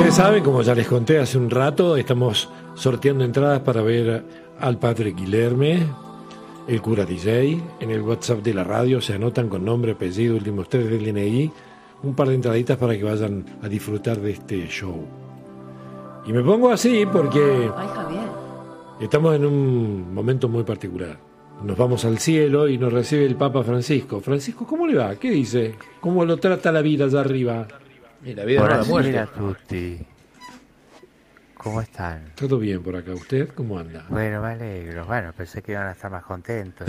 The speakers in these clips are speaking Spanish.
Ustedes saben, como ya les conté hace un rato, estamos sorteando entradas para ver al padre Guilherme, el cura DJ. En el WhatsApp de la radio se anotan con nombre, apellido, últimos 3 del DNI, un par de entraditas para que vayan a disfrutar de este show. Y me pongo así porque Ay, Javier. estamos en un momento muy particular. Nos vamos al cielo y nos recibe el Papa Francisco. Francisco, ¿cómo le va? ¿Qué dice? ¿Cómo lo trata la vida allá arriba? Y la vida no la muerte. Buonasera a tutti. ¿Cómo están? Todo bien por acá. ¿Usted cómo anda? Bueno, me alegro. Bueno, pensé que iban a estar más contentos.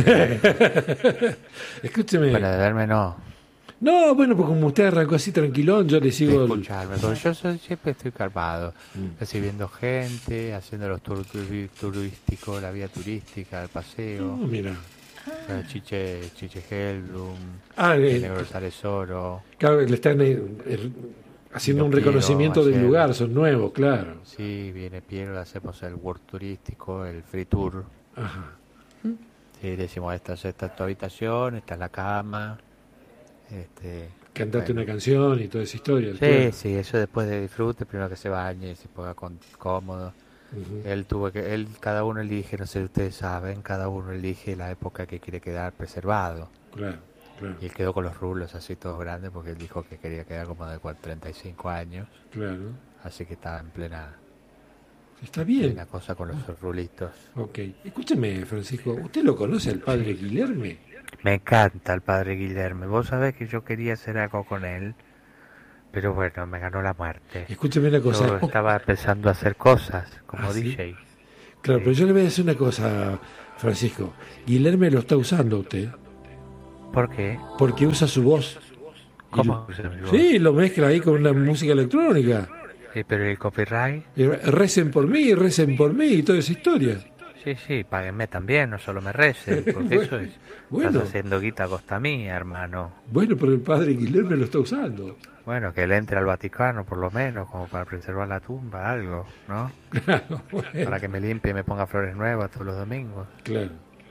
Escúcheme. Bueno, de verme no. No, bueno, pues como usted arrancó así tranquilón, yo le De sigo... escucharme. Porque yo siempre estoy calmado. Recibiendo gente, haciendo los tours turísticos, la vía turística, el paseo. mira. Chiche Heldum, el Negro Salesoro. Claro, le están haciendo un reconocimiento del lugar, son nuevos, claro. Sí, viene Piero, le hacemos el World Turístico, el Free Tour. Ajá. Sí, decimos, esta es tu habitación, esta es la cama. Cantate una canción y toda esa historia. Sí, claro. sí, eso después de disfrute, primero que se bañe, se ponga cómodo. Uh-huh. Cada uno elige, no sé si ustedes saben, cada uno elige la época que quiere quedar preservado. Claro, claro. Y él quedó con los rulos así todos grandes porque él dijo que quería quedar como de 35 años. Claro. Así que estaba en plena Está bien. cosa con los rulitos. Ok. Escúcheme, Francisco, ¿usted lo conoce al padre Guilherme? Me encanta el padre Guilherme. Vos sabés que yo quería hacer algo con él, pero bueno, me ganó la muerte. Escúcheme una cosa. Yo estaba empezando a hacer cosas como ¿sí? DJ. Claro, pero yo le voy a decir una cosa, Francisco. Guilherme lo está usando usted. ¿Por qué? Porque usa su voz. ¿Cómo usa mi voz? Sí, lo mezcla ahí con una música electrónica. Pero el copyright. Recen por mí y toda esa historia. Sí, páguenme también, no solo me recen, porque eso es... Bueno. Estás haciendo guita a costa mía, hermano. Bueno, pero el padre Guilherme lo está usando. Bueno, que él entre al Vaticano, por lo menos, como para preservar la tumba, algo, ¿no? Claro, bueno. Para que me limpie y me ponga flores nuevas todos los domingos. Claro.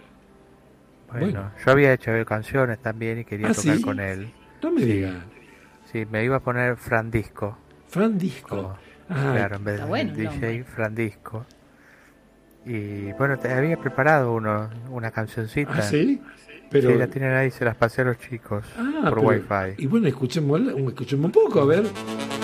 Bueno, yo había hecho canciones también y quería tocar ¿sí? con él. No me diga. Sí, me iba a poner Fran Disco. Fran Disco. Claro, en vez de bueno, DJ, Fran Disco. Y bueno, te había preparado una cancioncita. ¿Ah, sí? Pero... Sí, la tienen ahí, se las pasé a los chicos por pero... Wi-Fi. Y bueno, escuchemos un poco, a ver.